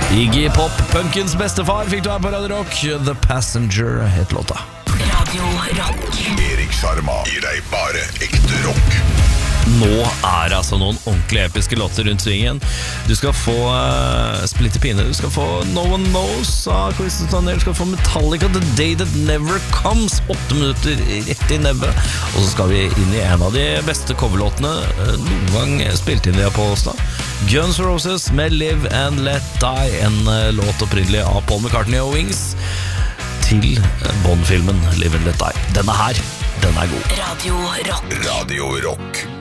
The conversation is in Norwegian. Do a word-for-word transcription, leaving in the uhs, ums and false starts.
Iggy Pop, punkens bestefar, fikk du her på Radio Rock. The Passenger het låta. Radio Rock. Erik Sjarma gir deg bare ekte rock. Nå er det altså noen ordentlig episke låter rundt svingen. Du skal få uh, Splitter Pine, du skal få No One Knows av Queens of Stone Age, du skal få Metallica, The Day That Never Comes, åtte minutter rett i nebbet. Og så skal vi inn i en av de beste coverlåtene uh, noen gang spilt inn i Apollo. Guns N' Roses med Live and Let Die, en uh, låt opprinnelig av Paul McCartney og Wings, til uh, Bond-filmen Live and Let Die. Denne her, den er god. Radio Rock. Radio Rock.